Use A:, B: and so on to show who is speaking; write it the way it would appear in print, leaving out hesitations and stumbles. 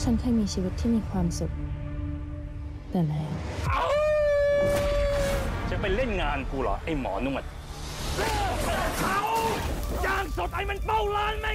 A: ฉันเคยมีชีวิตที่มีความสุขแต่แล้ว
B: จะไปเล่นงานกูเหรอไอ้หมอนวดเขาย่างสดไอ้มันเป้าร้านแม่